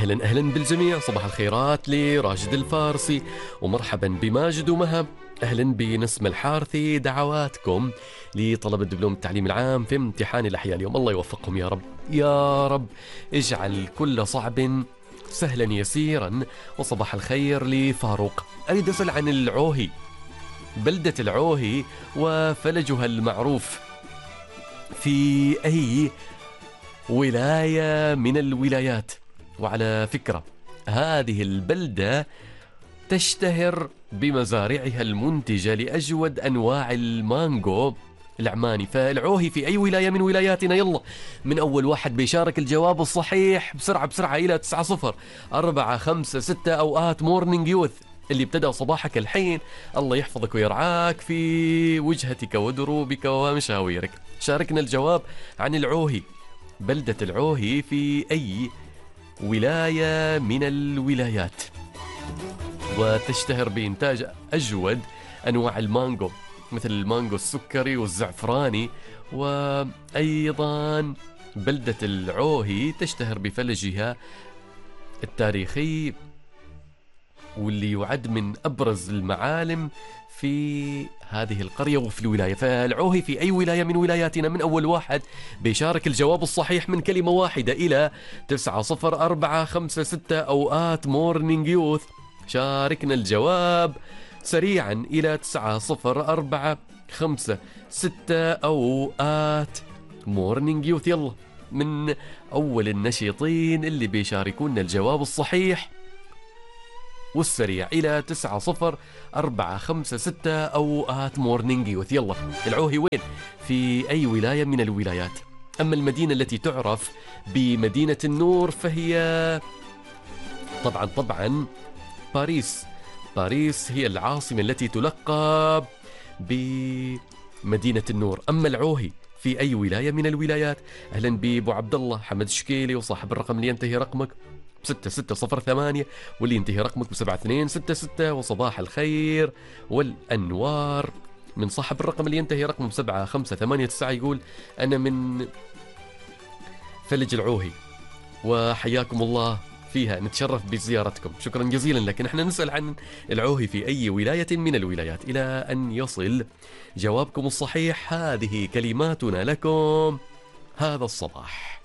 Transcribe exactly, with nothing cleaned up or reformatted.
أهلا أهلا بالجميع، صباح الخيرات لراشد الفارسي ومرحبا بماجد ومهب. أهلا بنسمة الحارثي، دعواتكم لطلبة دبلوم التعليم العام في امتحان الأحياء اليوم. الله يوفقكم يا رب يا رب، اجعل كل صعب سهلا يسيرا. وصباح الخير لفاروق. أريد أسأل عن العوهي، بلدة العوهي وفلجها المعروف في أي ولاية من الولايات؟ وعلى فكرة هذه البلدة تشتهر بمزارعها المنتجة لأجود أنواع المانجو العماني. فالعوهي في أي ولاية من ولاياتنا؟ يلا من أول واحد بيشارك الجواب الصحيح بسرعة بسرعة إلى تسعة صفر أربعة خمسة ستة أوقات مورنينج يوث اللي ابتدأ صباحك الحين. الله يحفظك ويرعاك في وجهتك ودروبك ومشاويرك. شاركنا الجواب عن العوهي، بلدة العوهي في أي ولاية من الولايات، وتشتهر بإنتاج أجود أنواع المانجو مثل المانجو السكري والزعفراني. وأيضا بلدة العوهي تشتهر بفلجها التاريخي واللي يعد من أبرز المعالم في هذه القرية وفي الولاية. فالعوهي في أي ولاية من ولاياتنا؟ من أول واحد بيشارك الجواب الصحيح من كلمة واحدة إلى تسعة صفر أربعة خمسة ستة أوقات مورنينج يوث. شاركنا الجواب سريعا إلى تسعة صفر أربعة خمسة ستة أوقات مورنينج يوث. يلا من أول النشيطين اللي بيشاركونا الجواب الصحيح والسريع إلى تسعة صفر أربعة خمسة ستة أوقات مورنينج يوث. يلا العوهي وين؟ في أي ولاية من الولايات؟ أما المدينة التي تعرف بمدينة النور فهي طبعا طبعا باريس. باريس هي العاصمة التي تلقب بمدينة النور. أما العوهي في أي ولاية من الولايات؟ أهلا بأبو عبد الله حمد شكيلي وصاحب الرقم اللي ينتهي رقمك ستة ستة صفر ثمانية واللي ينتهي رقمك بسبعة اثنين ستة ستة. وصباح الخير والأنوار من صاحب الرقم اللي ينتهي رقمه بسبعة خمسة ثمانية تسعة، يقول أنا من فلج العوهي وحياكم الله فيها، نتشرف بزيارتكم، شكرا جزيلا لك. نحن نسأل عن العوهي في أي ولاية من الولايات. إلى أن يصل جوابكم الصحيح هذه كلماتنا لكم هذا الصباح.